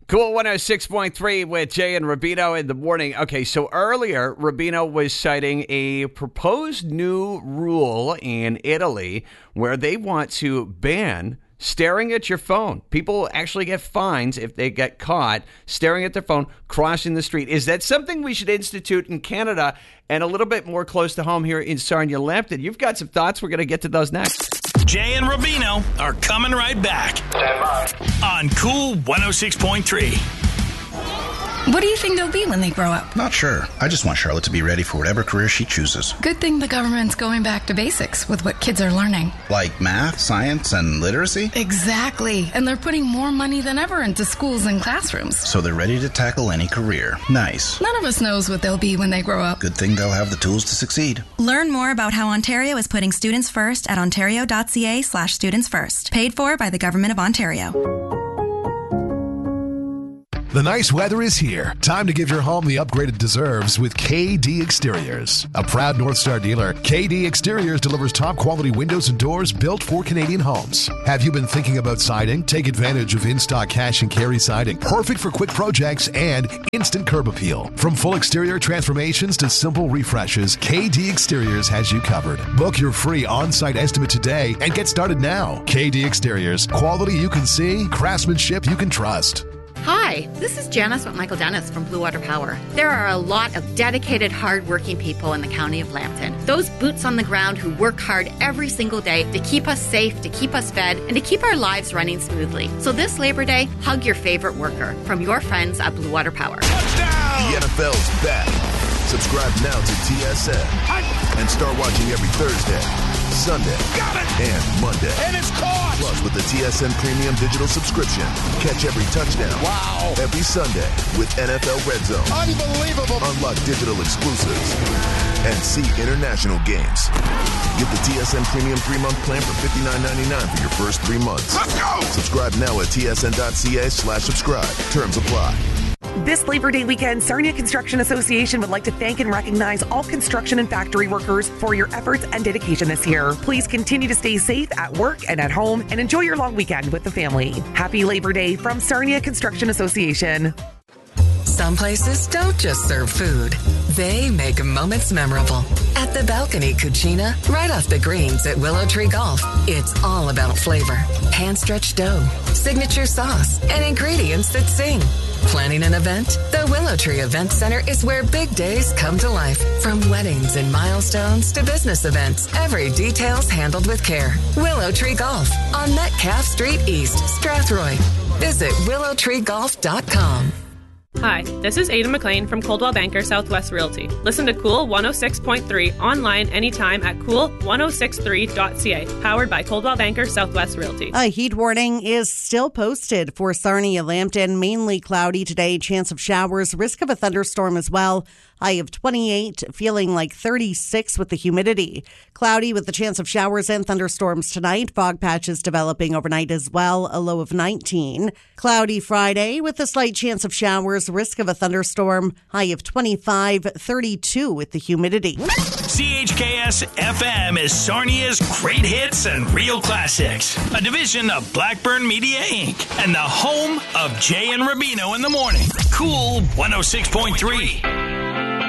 Cool 106.3 with Jay and Rubino in the morning. Okay, so earlier, Rubino was citing a proposed new rule in Italy where they want to ban staring at your phone. People actually get fines if they get caught staring at their phone crossing the street. Is that something we should institute in Canada and a little bit more close to home here in Sarnia-Lambton? You've got some thoughts. We're going to get to those next. Jay and Rubino are coming right back. Stand by. On Cool 106.3. What do you think they'll be when they grow up? Not sure. I just want Charlotte to be ready for whatever career she chooses. Good thing the government's going back to basics with what kids are learning. Like math, science, and literacy? Exactly. And they're putting more money than ever into schools and classrooms. So they're ready to tackle any career. Nice. None of us knows what they'll be when they grow up. Good thing they'll have the tools to succeed. Learn more about how Ontario is putting students first at ontario.ca/students first. Paid for by the Government of Ontario. The nice weather is here. Time to give your home the upgrade it deserves with KD Exteriors. A proud North Star dealer, KD Exteriors delivers top quality windows and doors built for Canadian homes. Have you been thinking about siding? Take advantage of in-stock cash and carry siding. Perfect for quick projects and instant curb appeal. From full exterior transformations to simple refreshes, KD Exteriors has you covered. Book your free on-site estimate today and get started now. KD Exteriors. Quality you can see, craftsmanship you can trust. Hi, this is Janice with Michael Dennis from Blue Water Power. There are a lot of dedicated, hard-working people in the county of Lambton. Those boots on the ground who work hard every single day to keep us safe, to keep us fed, and to keep our lives running smoothly. So this Labor Day, hug your favorite worker from your friends at Blue Water Power. Touchdown! The NFL's back. Subscribe now to TSN and start watching every Thursday, Sunday, and Monday. And it's caught! Plus, with the TSN Premium Digital subscription, catch every touchdown. Wow! Every Sunday with NFL Red Zone. Unbelievable! Unlock digital exclusives and see international games. Get the TSN Premium 3-month plan for $59.99 for your first 3 months. Let's go! Subscribe now at tsn.ca/subscribe. Terms apply. This Labor Day weekend, Sarnia Construction Association would like to thank and recognize all construction and factory workers for your efforts and dedication this year. Please continue to stay safe at work and at home and enjoy your long weekend with the family. Happy Labor Day from Sarnia Construction Association. Some places don't just serve food. They make moments memorable. At the Balcony Cucina, right off the greens at Willow Tree Golf, it's all about flavor. Hand-stretched dough, signature sauce, and ingredients that sing. Planning an event? The Willow Tree Event Center is where big days come to life. From weddings and milestones to business events, every detail's handled with care. Willow Tree Golf on Metcalf Street East, Strathroy. Visit willowtreegolf.com. Hi, this is Ada McLean from Coldwell Banker Southwest Realty. Listen to Cool 106.3 online anytime at cool1063.ca. Powered by Coldwell Banker Southwest Realty. A heat warning is still posted for Sarnia-Lambton. Mainly cloudy today. Chance of showers. Risk of a thunderstorm as well. High of 28, feeling like 36 with the humidity. Cloudy with the chance of showers and thunderstorms tonight. Fog patches developing overnight as well. A low of 19. Cloudy Friday with a slight chance of showers. Risk of a thunderstorm. High of 25, 32 with the humidity. CHKS FM is Sarnia's great hits and real classics. A division of Blackburn Media Inc. and the home of Jay and Rubino in the morning. Cool 106.3.